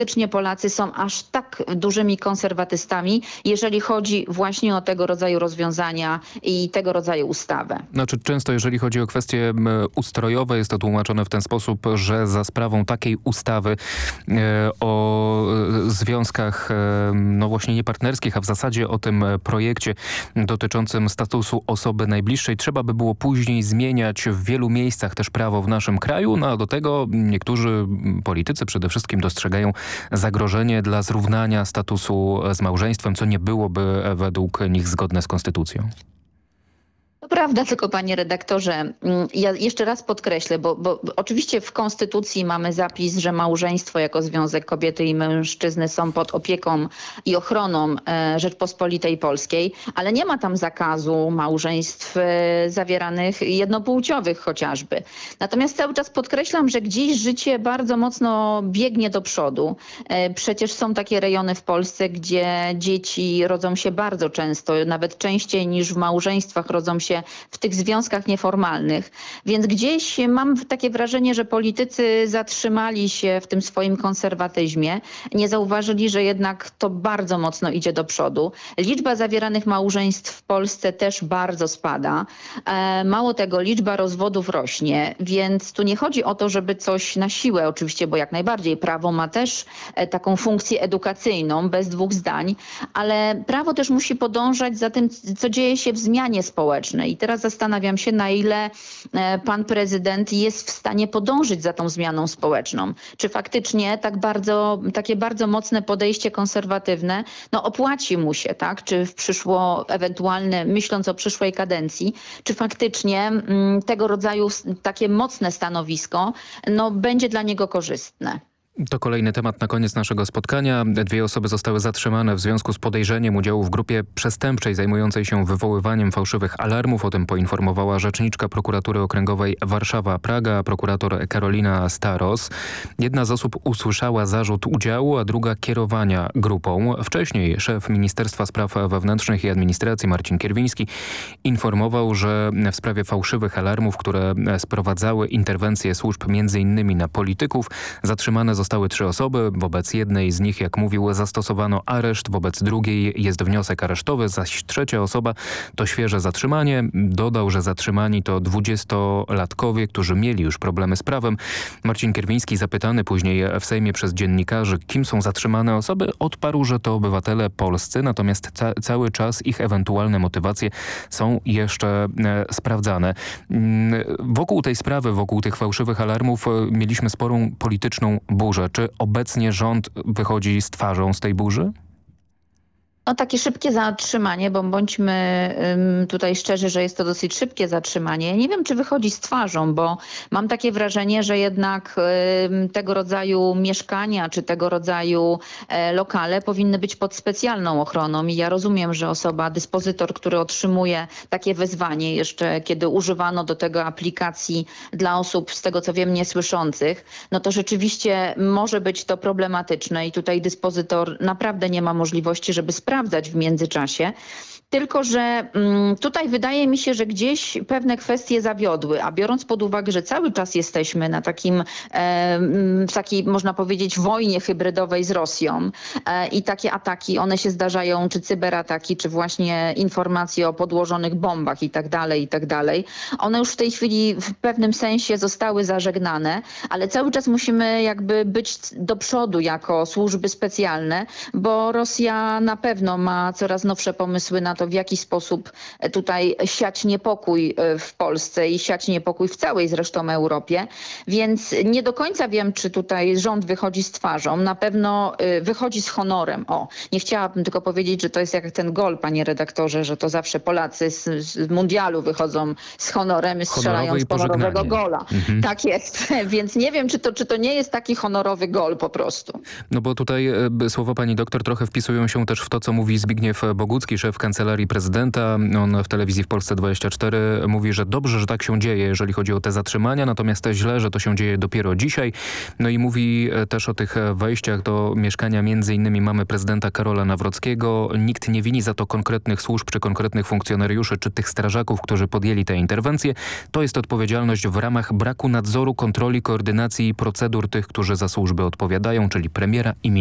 faktycznie Polacy są aż tak dużymi konserwatystami, jeżeli chodzi właśnie o tego rodzaju rozwiązania i tego rodzaju ustawę. Znaczy często, jeżeli chodzi o kwestie ustrojowe, jest to tłumaczone w ten sposób, że za sprawą takiej ustawy o związkach, no właśnie niepartnerskich, a w zasadzie o tym projekcie dotyczącym statusu osoby najbliższej, trzeba by było później zmieniać w wielu miejscach też prawo w naszym kraju, no a do tego niektórzy politycy przede wszystkim dostrzegają zagrożenie dla zrównania statusu z małżeństwem, co nie byłoby według nich zgodne z konstytucją. To prawda, tylko panie redaktorze, ja jeszcze raz podkreślę, bo oczywiście w Konstytucji mamy zapis, że małżeństwo jako związek kobiety i mężczyzny są pod opieką i ochroną Rzeczpospolitej Polskiej, ale nie ma tam zakazu małżeństw zawieranych jednopłciowych chociażby. Natomiast cały czas podkreślam, że gdzieś życie bardzo mocno biegnie do przodu. Przecież są takie rejony w Polsce, gdzie dzieci rodzą się bardzo często, nawet częściej niż w małżeństwach rodzą się w tych związkach nieformalnych. Więc gdzieś mam takie wrażenie, że politycy zatrzymali się w tym swoim konserwatyzmie. Nie zauważyli, że jednak to bardzo mocno idzie do przodu. Liczba zawieranych małżeństw w Polsce też bardzo spada. Mało tego, liczba rozwodów rośnie, więc tu nie chodzi o to, żeby coś na siłę oczywiście, bo jak najbardziej prawo ma też taką funkcję edukacyjną, bez dwóch zdań, ale prawo też musi podążać za tym, co dzieje się w zmianie społecznej. I teraz zastanawiam się, na ile pan prezydent jest w stanie podążyć za tą zmianą społeczną. Czy faktycznie takie bardzo mocne podejście konserwatywne opłaci mu się, tak? Czy ewentualnie myśląc o przyszłej kadencji, czy faktycznie tego rodzaju takie mocne stanowisko będzie dla niego korzystne? To kolejny temat na koniec naszego spotkania. 2 osoby zostały zatrzymane w związku z podejrzeniem udziału w grupie przestępczej zajmującej się wywoływaniem fałszywych alarmów. O tym poinformowała rzeczniczka prokuratury okręgowej Warszawa-Praga, prokurator Karolina Staros. Jedna z osób usłyszała zarzut udziału, a druga kierowania grupą. Wcześniej szef Ministerstwa Spraw Wewnętrznych i Administracji Marcin Kierwiński informował, że w sprawie fałszywych alarmów, które sprowadzały interwencje służb m.in. na polityków, zatrzymane zostały 3 osoby. Wobec jednej z nich, jak mówił, zastosowano areszt, wobec drugiej jest wniosek aresztowy, zaś trzecia osoba to świeże zatrzymanie. Dodał, że zatrzymani to 20-latkowie, którzy mieli już problemy z prawem. Marcin Kierwiński, zapytany później w Sejmie przez dziennikarzy, kim są zatrzymane osoby, odparł, że to obywatele polscy, natomiast cały czas ich ewentualne motywacje są jeszcze sprawdzane. Wokół tej sprawy, wokół tych fałszywych alarmów mieliśmy sporą polityczną burzę. Czy obecnie rząd wychodzi z twarzą z tej burzy? Takie szybkie zatrzymanie, bo bądźmy tutaj szczerzy, że jest to dosyć szybkie zatrzymanie. Nie wiem, czy wychodzi z twarzą, bo mam takie wrażenie, że jednak tego rodzaju mieszkania czy tego rodzaju lokale powinny być pod specjalną ochroną. I ja rozumiem, że dyspozytor, który otrzymuje takie wezwanie, jeszcze kiedy używano do tego aplikacji dla osób, z tego co wiem, niesłyszących, to rzeczywiście może być to problematyczne i tutaj dyspozytor naprawdę nie ma możliwości, żeby sprawdzać w międzyczasie. Tylko że tutaj wydaje mi się, że gdzieś pewne kwestie zawiodły, a biorąc pod uwagę, że cały czas jesteśmy na takiej, można powiedzieć, wojnie hybrydowej z Rosją i takie ataki, one się zdarzają, czy cyberataki, czy właśnie informacje o podłożonych bombach i tak dalej. One już w tej chwili w pewnym sensie zostały zażegnane, ale cały czas musimy jakby być do przodu jako służby specjalne, bo Rosja na pewno ma coraz nowsze pomysły na to, w jaki sposób tutaj siać niepokój w Polsce i siać niepokój w całej zresztą Europie. Więc nie do końca wiem, czy tutaj rząd wychodzi z twarzą. Na pewno wychodzi z honorem. Nie chciałabym tylko powiedzieć, że to jest jak ten gol, panie redaktorze, że to zawsze Polacy z mundialu wychodzą z honorem, strzelają z honorowego gola. Tak jest. Więc nie wiem, czy to nie jest taki honorowy gol po prostu. Bo tutaj słowa pani doktor trochę wpisują się też w to, co co mówi Zbigniew Bogucki, szef Kancelarii Prezydenta. On w telewizji w Polsce 24 mówi, że dobrze, że tak się dzieje, jeżeli chodzi o te zatrzymania, natomiast źle, że to się dzieje dopiero dzisiaj. No i mówi też o tych wejściach do mieszkania między innymi mamy prezydenta Karola Nawrockiego. Nikt nie wini za to konkretnych służb czy konkretnych funkcjonariuszy czy tych strażaków, którzy podjęli te interwencje. To jest odpowiedzialność w ramach braku nadzoru, kontroli, koordynacji i procedur tych, którzy za służby odpowiadają, czyli premiera i